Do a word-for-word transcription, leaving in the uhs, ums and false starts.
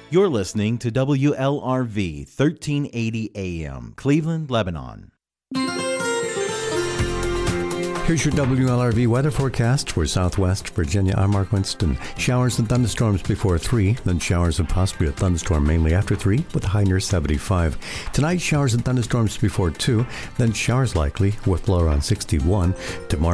You're listening to W L R V thirteen eighty A M, Cleveland, Lebanon. Here's your W L R V weather forecast for Southwest Virginia. I'm Mark Winston. Showers and thunderstorms before three, then showers and possibly a thunderstorm mainly after three with a high near seventy-five. Tonight, showers and thunderstorms before two, then showers likely with low around sixty-one. Tomorrow,